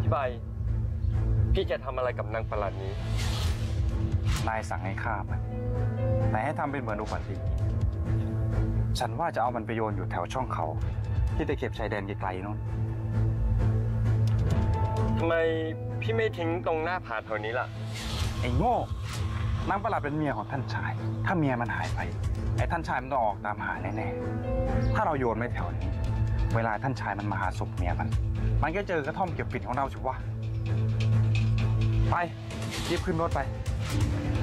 ใบพี่จะทำอะไรกับนางประหลัดนี้นายสั่งให้ฆ่ามันแต่ให้ทำเป็นเหมือนอุบัติเหตุฉันว่าจะเอามันไปโยนอยู่แถวช่องเขาที่ตะเข็บชายแดนไกลๆนู้นทำไมพี่ไม่ทิ้งตรงหน้าผาแถวนี้ล่ะไอ้โง่นางประหลาดเป็นเมียของท่านชาย ถ้าเมียมันหายไปไอ้ท่านชายมันต้องออกตามหาแน่ๆถ้าเราโยนไม่แถวนี้เวลาท่านชายมันมาหาศพเมียมันก็เจอกระท่อมเก็บฝิ่นของเราสิวะไปรีบขึ้นรถไป